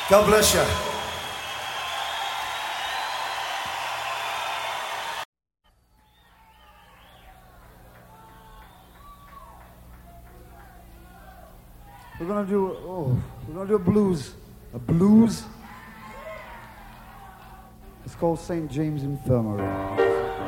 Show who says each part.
Speaker 1: God bless you. We're gonna do a blues. A blues? It's called St. James Infirmary.